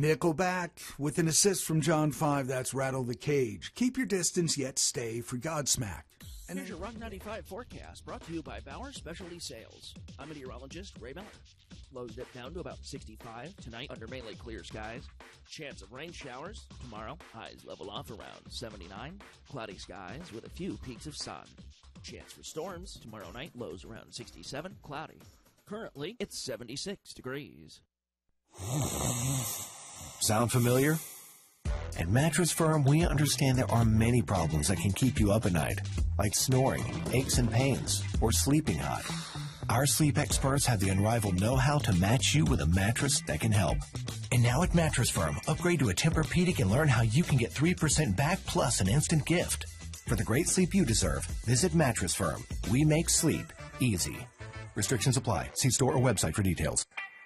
Nickelback with an assist from John 5. That's Rattle the Cage. Keep your distance, yet stay for Godsmack. And here's your Rock 95 forecast, brought to you by Bauer Specialty Sales. I'm meteorologist Ray Miller. Lows dip down to about 65 tonight under mainly clear skies. Chance of rain showers tomorrow. Highs level off around 79. Cloudy skies with a few peaks of sun. Chance for storms tomorrow night. Lows around 67. Cloudy. Currently, it's 76 degrees. Sound familiar? At Mattress Firm, we understand there are many problems that can keep you up at night, like snoring, aches and pains, or sleeping hot. Our sleep experts have the unrivaled know-how to match you with a mattress that can help. And now at Mattress Firm, upgrade to a Tempur-Pedic and learn how you can get 3% back plus an instant gift. For the great sleep you deserve, visit Mattress Firm. We make sleep easy. Restrictions apply. See store or website for details.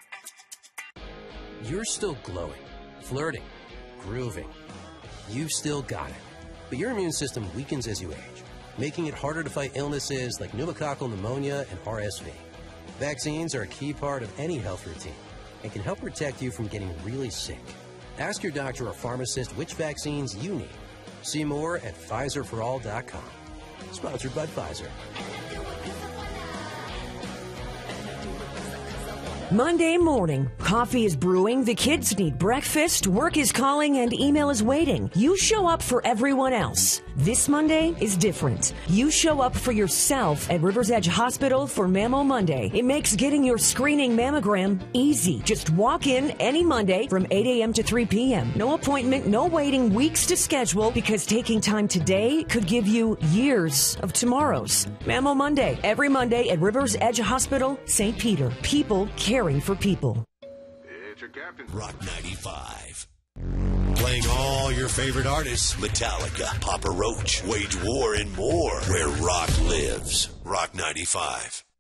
You're still glowing, flirting, grooving. You've still got it. But your immune system weakens as you age, making it harder to fight illnesses like pneumococcal pneumonia and RSV. Vaccines are a key part of any health routine and can help protect you from getting really sick. Ask your doctor or pharmacist which vaccines you need. See more at PfizerForAll.com. Sponsored by Pfizer. Monday morning, coffee is brewing, the kids need breakfast, work is calling, and email is waiting. You show up for everyone else. This Monday is different. You show up for yourself at Rivers Edge Hospital for Mammo Monday. It makes getting your screening mammogram easy. Just walk in any Monday from 8 a.m. to 3 p.m. No appointment, no waiting, weeks to schedule, because taking time today could give you years of tomorrows. Mammo Monday, every Monday at Rivers Edge Hospital, St. Peter. People caring for people. It's your captain. Rock 95. Playing all your favorite artists: Metallica, Papa Roach, Wage War, and more. Where rock lives. Rock 95.